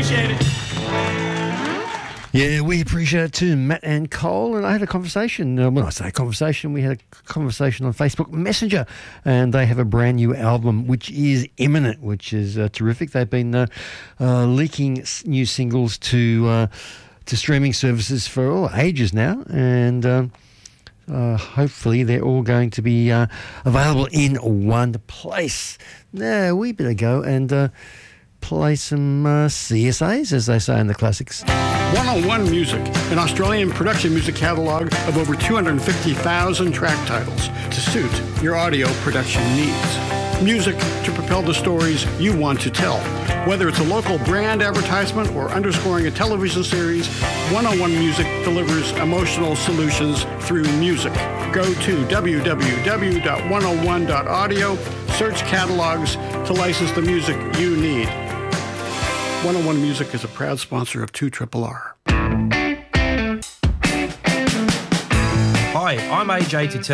appreciate it. Yeah, we appreciate it too, Matt and Cole. And I had a conversation. When I say conversation, we had a conversation on Facebook Messenger, and they have a brand new album which is imminent, which is terrific. They've been leaking new singles to streaming services for ages now, and hopefully they're all going to be available in one place. Now we better go and play some CSAs, as they say in the classics. 101 Music, an Australian production music catalogue of over 250,000 track titles to suit your audio production needs. Music to propel the stories you want to tell. Whether it's a local brand advertisement or underscoring a television series, 101 Music delivers emotional solutions through music. Go to www.101.audio, search catalogs to license the music you need. 101 Music is a proud sponsor of 2RRR. Hi, I'm AJ Tutel.